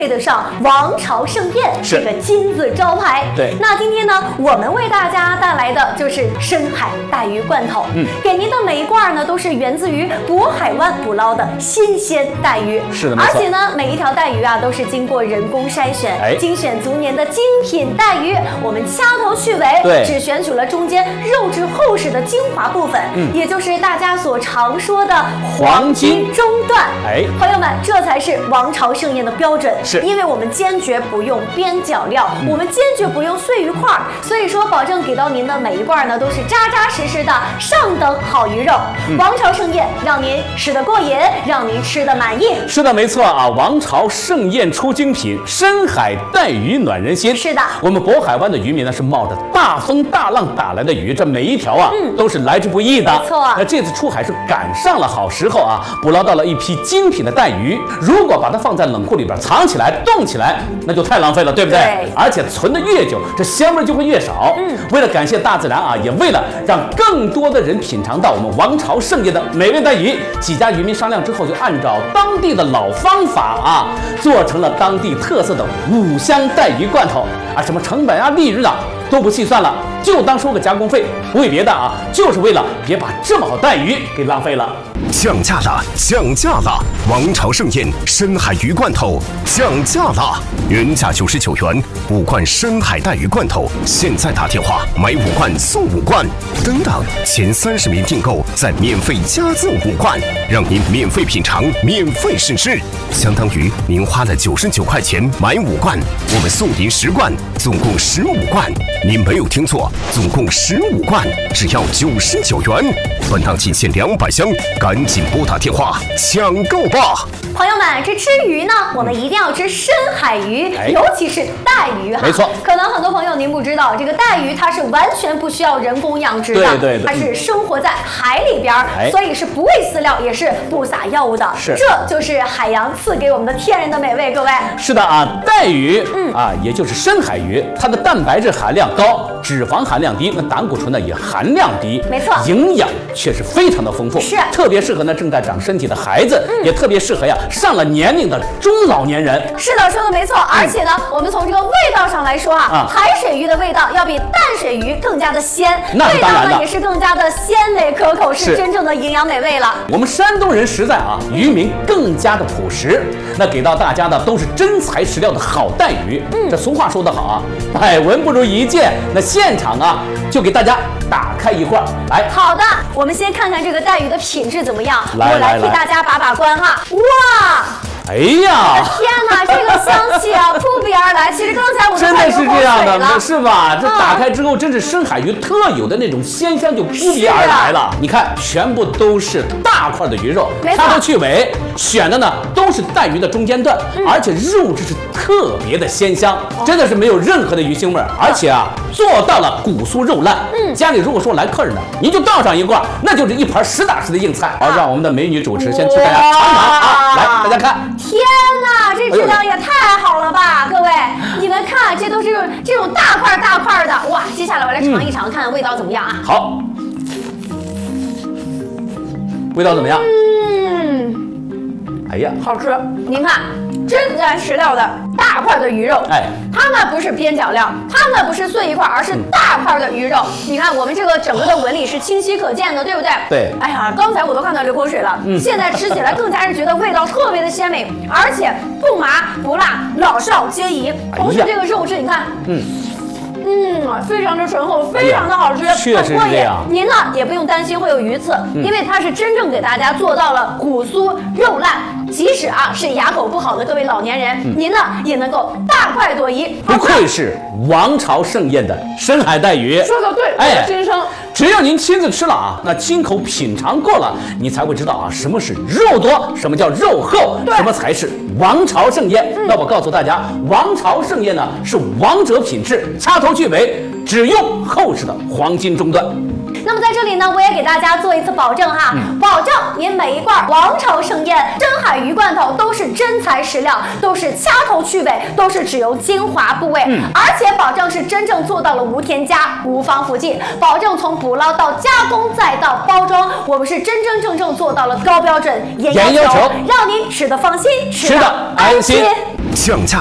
配得上王朝盛宴这个金字招牌。 对， 那今天呢，我们为大家带来的就是深海带鱼罐头。给您的每一罐呢，都是源自于渤海湾捕捞的新鲜带鱼。 是的，没错。 而且呢，每一条带鱼啊，都是经过人工筛选，精选足年的精品带鱼。我们掐头去尾，只选取了中间肉质厚实的精华部分，也就是大家所常说的黄金中段。朋友们，这才是王朝盛宴的标准。因为我们坚决不用边角料，我们坚决不用碎鱼块，所以说保证给到您的每一罐呢都是扎扎实实的上等好鱼肉。王朝盛宴让您吃得过瘾，让您吃得满意。 是的，没错啊！王朝盛宴出精品，深海带鱼暖人心。 是的， 我们渤海湾的渔民呢是冒着大风大浪打来的鱼，这每一条啊都是来之不易的。 没错， 那这次出海是赶上了好时候啊，捕捞到了一批精品的带鱼。如果把它放在冷库里边藏起来冻起来，那就太浪费了，对不对？而且存得越久，这香味就会越少。为了感谢大自然啊，也为了让更多的人品尝到我们王朝盛宴的美味带鱼，几家渔民商量之后，就按照当地的老方法啊，做成了当地特色的五香带鱼罐头啊，什么成本啊、利润啊都不细算了，就当收个加工费，不为别的啊，就是为了别把这么好带鱼给浪费了。 降价了，降价了！王朝盛宴深海鱼罐头降价了，原价99元5罐深海带鱼罐头，现在打电话买5罐送5罐，等等，前30名订购再免费加赠5罐，让您免费品尝，免费试吃，相当于您花了99块钱买5罐，我们送您10罐，总共15罐。您没有听错，总共15罐，只要99元。本档仅限200箱，赶紧拨打电话抢购吧！ 朋友们，这吃鱼呢，我们一定要吃深海鱼，尤其是带鱼哈。 没错， 可能很多朋友您不知道，这个带鱼它是完全不需要人工养殖的， 对， 它是生活在海里边，所以是不喂饲料，也是不撒药物的。这就是海洋赐给我们的天然的美味，各位。 是的啊，带鱼也就是深海鱼，它的蛋白质含量高，脂肪含量低，那胆固醇呢也含量低， 没错， 营养却是非常的丰富，特别适合呢正在长身体的孩子，也特别适合呀上了年龄的中老年人。 是的，说的没错。而且呢，我们从这个味道上来说啊，海水鱼的味道要比淡水鱼更加的鲜，味道呢也是更加的鲜美可口，是真正的营养美味了。 我们山东人实在啊，渔民更加的朴实，那给到大家的都是真材实料的好带鱼。这俗话说得好啊，百闻不如一见。那现场啊，就给大家打开一罐来。 好的，我们先看看这个带鱼的品质怎么样。我来替大家把把关哈。哇！ 哎呀！ 天哪，这个香气啊，扑鼻而来。其实刚才我真的是这样的，是吧？这打开之后，真是深海鱼特有的那种鲜香就扑鼻而来了。你看，全部都是大块的鱼肉，掐头去尾，选的呢都是带鱼的中间段，而且肉质是特别的鲜香，真的是没有任何的鱼腥味，而且啊做到了骨酥肉烂。家里如果说来客人呢，您就倒上一罐，那就是一盘实打实的硬菜。好，让我们的美女主持先替大家尝尝啊，来，大家看。 天哪，这质量也太好了吧，各位！你们看，这都是这种大块大块的，哇！接下来我来尝一尝，看看味道怎么样啊？ 好，味道怎么样？哎呀， 好吃！您看，真材实料的大块的鱼肉，它呢不是边角料，它呢不是碎一块，而是大块的鱼肉。你看我们这个整个的纹理是清晰可见的，对不对？ 对。 哎呀，刚才我都看到流口水了，现在吃起来更加是觉得味道特别的鲜美，而且不麻不辣，老少皆宜。同时这个肉质，你看，非常的醇厚，非常的好吃， 确实是这样。 您呢也不用担心会有鱼刺，因为它是真正给大家做到了骨酥肉烂，即使啊是牙口不好的各位老年人，您呢也能够大快朵颐。 不愧是王朝盛宴的深海带鱼， 说的对，我的心声。 只要您亲自吃了啊，那亲口品尝过了，你才会知道啊，什么是肉多，什么叫肉厚，什么才是王朝盛宴。那我告诉大家，王朝盛宴呢是王者品质，掐头去尾，只用厚实的黄金中段。 那么在这里呢，我也给大家做一次保证哈，保证您每一罐王朝盛宴深海鱼罐头都是真材实料，都是掐头去尾，都是只用精华部位，而且保证是真正做到了无添加、无防腐剂，保证从捕捞到加工再到包装，我们是真真正正做到了高标准、严要求，让您吃得放心，吃得安心。 降价。